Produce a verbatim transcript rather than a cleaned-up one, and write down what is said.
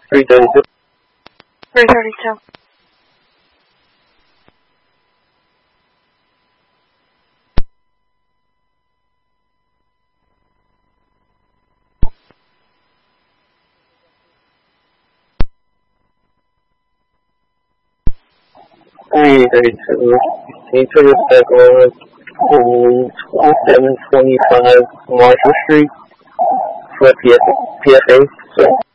three thirty-two. three thirty-two. three thirty-two. Can you put us back on twenty-seven twenty-five Marshall Street for P F A?